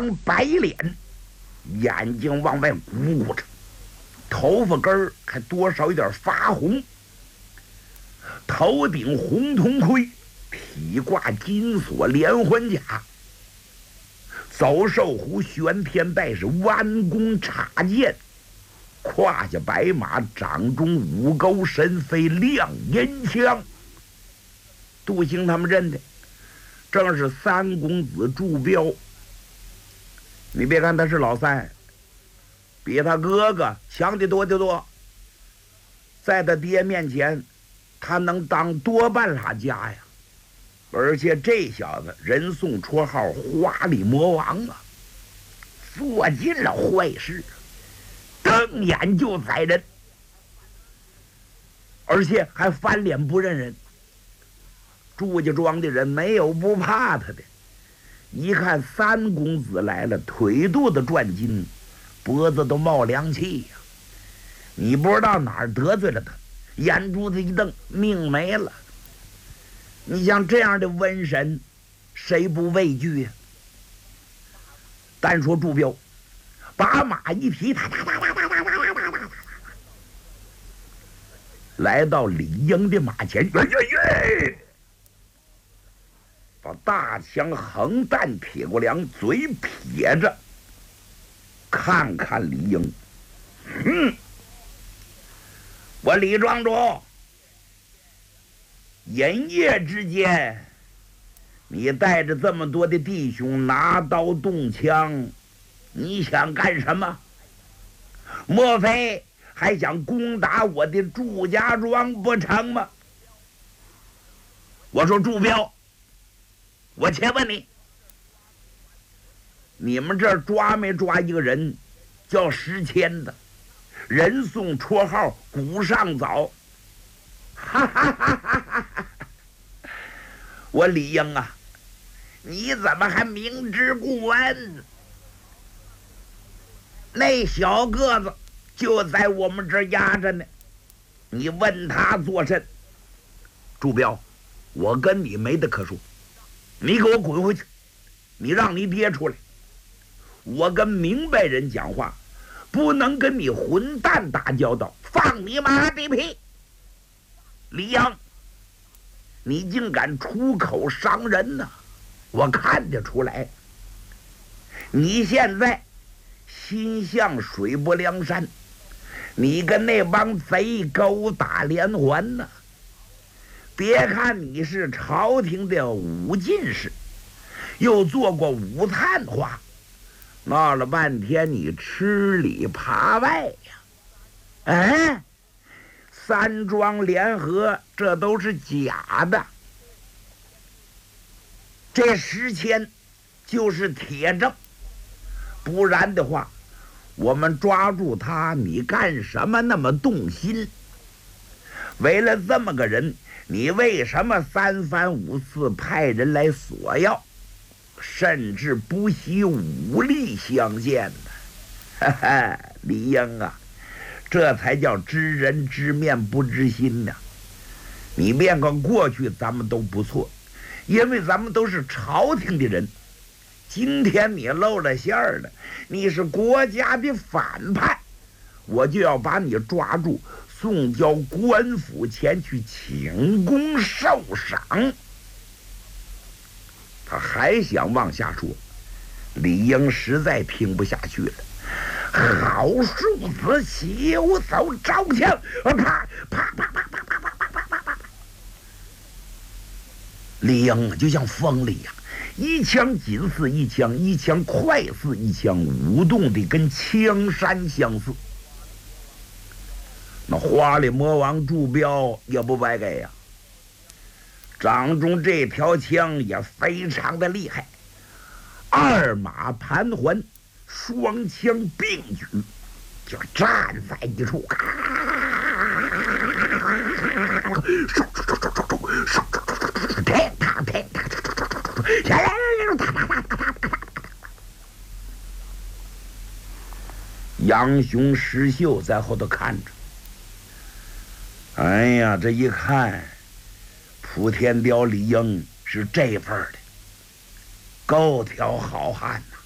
张白脸，眼睛往外鼓着，头发根儿还多少有点发红，头顶红铜盔，披挂金锁连环甲，走兽弧玄天带是弯弓插箭，胯下白马，掌中五钩神飞亮银枪。杜兴他们认的正是三公子祝彪。你别看他是老三，比他哥哥强的多得多，在他爹面前他能当多半拉家呀。而且这小子人送绰号花里魔王啊，做尽了坏事，瞪眼就宰人，而且还翻脸不认人。祝家庄的人没有不怕他的，一看三公子来了，腿肚子转筋，脖子都冒凉气呀。你不知道哪儿得罪了他，眼珠子一瞪，命没了。你像这样的瘟神，谁不畏惧呀？单说祝彪，把马一提，来到李英的马前，把大枪横弹铁过梁，嘴撇着，看看李英。我李庄主，寅夜之间，你带着这么多的弟兄拿刀动枪，你想干什么？莫非还想攻打我的祝家庄不成吗？我说祝彪，我且问你，你们这儿抓没抓一个人叫石谦的，人送绰号古上早？哈哈哈哈哈哈！我李英啊，你怎么还明知故问？那小个子就在我们这儿压着呢，你问他作甚？祝彪，我跟你没得可说，你给我滚回去！你让你爹出来！我跟明白人讲话，不能跟你混蛋打交道，放你妈的屁！李阳，你竟敢出口伤人呢！我看得出来，你现在心向水泊梁山，你跟那帮贼勾打连环呢。别看你是朝廷的武进士，又做过武探花，闹了半天你吃里扒外呀！哎，三庄联合，这都是假的。这石谦就是铁证，不然的话，我们抓住他，你干什么那么动心？为了这么个人，你为什么三番五次派人来索要，甚至不惜武力相见呢？哈哈，李英啊，这才叫知人知面不知心呐！你别看过去咱们都不错，因为咱们都是朝廷的人。今天你露了馅儿了，你是国家的反派，我就要把你抓住，送交官府前去请功受赏。他还想往下说，李英实在听不下去了。好庶子，休走招枪！啪啪啪啪啪啪啪啪啪啪啪！李英就像疯了一样，一枪紧似一枪，一枪快似一枪，舞动的跟枪山相似。那花里魔王祝彪也不白给呀，掌中这条枪也非常的厉害，二马盘桓，双枪并举，就站在一处，杨雄、石秀在后头看着。哎呀，这一看，莆田雕李英是这份儿的，够条好汉呐！